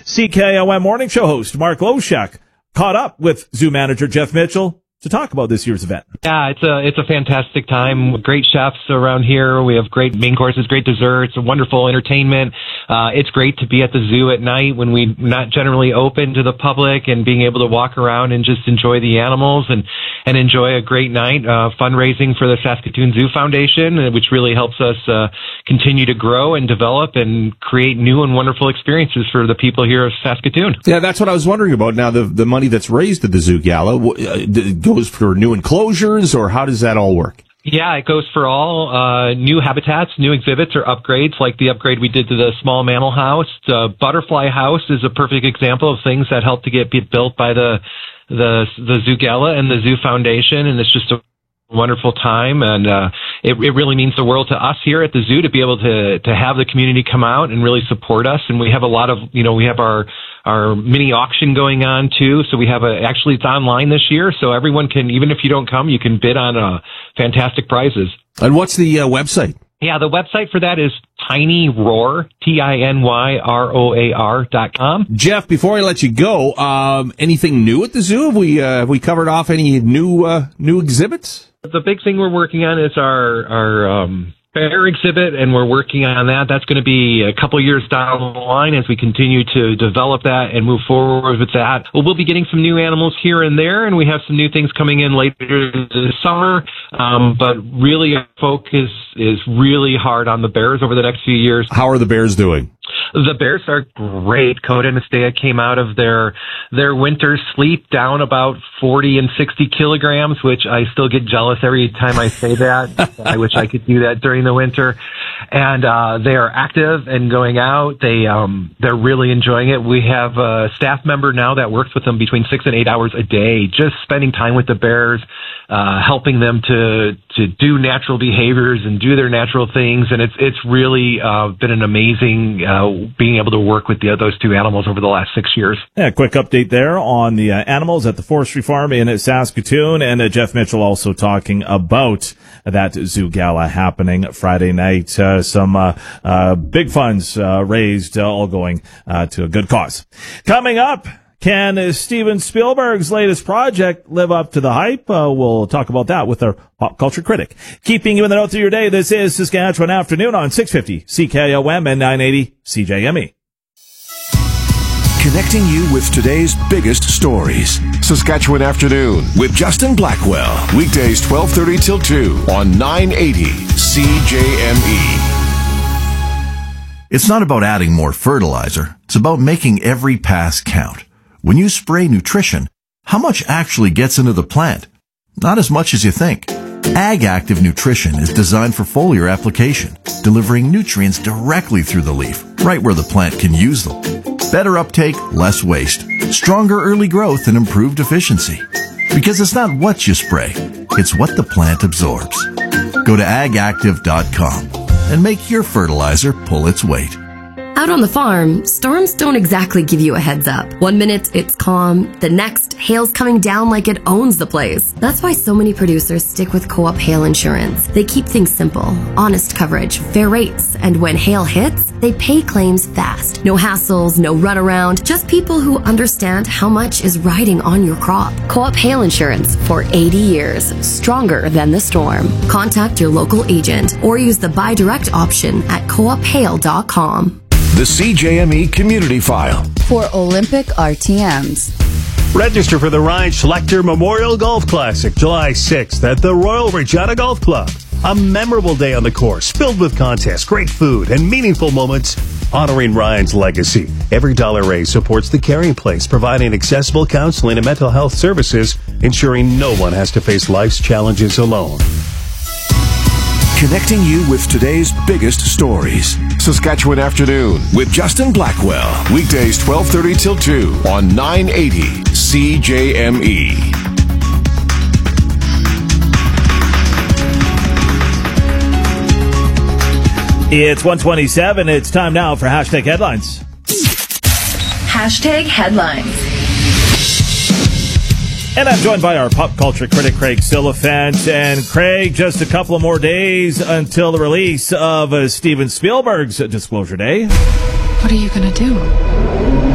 CKOM Morning Show host Mark Loshak caught up with zoo manager Jeff Mitchell to talk about this year's event. Yeah, it's a fantastic time. Great chefs around here. We have great main courses, great desserts, wonderful entertainment. It's great to be at the zoo at night when we're not generally open to the public, and being able to walk around and just enjoy the animals and enjoy a great night. Fundraising for the Saskatoon Zoo Foundation, which really helps us continue to grow and develop and create new and wonderful experiences for the people here of Saskatoon. Yeah, that's what I was wondering about. Now, the money that's raised at the Zoo Gala goes for new enclosures, or how does that all work? Yeah, it goes for all new habitats, new exhibits, or upgrades, like the upgrade we did to the small mammal house. The butterfly house is a perfect example of things that helped to get built by the Zoo Gala and the Zoo Foundation, and it's just a wonderful time, and it really means the world to us here at the zoo to be able to have the community come out and really support us. And we have a lot of, we have our mini auction going on too. So we have actually it's online this year, so everyone can, even if you don't come, you can bid on fantastic prizes. And what's the website? Yeah, the website for that is tinyroar, tinyroar.com. Jeff, before I let you go, anything new at the zoo? Have we covered off any new exhibits? The big thing we're working on is our bear exhibit, and we're working on that. That's going to be a couple years down the line as we continue to develop that and move forward with that. We'll be getting some new animals here and there, and we have some new things coming in later this summer. But really, our focus is really hard on the bears over the next few years. How are the bears doing? The bears are great. Coda and Astea came out of their winter sleep down about 40 and 60 kilograms, which I still get jealous every time I say that. I wish I could do that during the winter. And they are active and going out. They're really enjoying it. We have a staff member now that works with them between 6 and 8 hours a day, just spending time with the bears, helping them to do natural behaviors and do their natural things. And it's really been an amazing being able to work with those two animals over the last 6 years. Yeah, quick update there on the animals at the Forestry Farm in Saskatoon, and Jeff Mitchell also talking about that Zoo Gala happening Friday night. Some big funds raised, all going to a good cause. Coming up, can Steven Spielberg's latest project live up to the hype? We'll talk about that with our pop culture critic. Keeping you in the know through your day, this is Saskatchewan Afternoon on 650 CKOM and 980 CJME. Connecting you with today's biggest stories. Saskatchewan Afternoon with Justin Blackwell. Weekdays 12:30 till 2 on 980 CJME. It's not about adding more fertilizer. It's about making every pass count. When you spray nutrition, how much actually gets into the plant? Not as much as you think. Ag Active Nutrition is designed for foliar application, delivering nutrients directly through the leaf, right where the plant can use them. Better uptake, less waste, stronger early growth, and improved efficiency. Because it's not what you spray, it's what the plant absorbs. Go to agactive.com and make your fertilizer pull its weight. Out on the farm, storms don't exactly give you a heads up. 1 minute, it's calm. The next, hail's coming down like it owns the place. That's why so many producers stick with Co-op Hail Insurance. They keep things simple, honest coverage, fair rates, and when hail hits, they pay claims fast. No hassles, no runaround, just people who understand how much is riding on your crop. Co-op Hail Insurance for 80 years, stronger than the storm. Contact your local agent or use the buy direct option at coophail.com. The CJME Community File. For Olympic RTMs. Register for the Ryan Schlechter Memorial Golf Classic, July 6th at the Royal Regina Golf Club. A memorable day on the course, filled with contests, great food, and meaningful moments honoring Ryan's legacy. Every dollar raised supports the Caring Place, providing accessible counseling and mental health services, ensuring no one has to face life's challenges alone. Connecting you with today's biggest stories. Saskatchewan Afternoon with Justin Blackwell. Weekdays 12:30 till 2 on 980 CJME. It's 1:27. It's time now for Hashtag Headlines. Hashtag Headlines. And I'm joined by our pop culture critic, Craig Silliphant. And Craig, just a couple of more days until the release of Steven Spielberg's Disclosure Day. What are you going to do?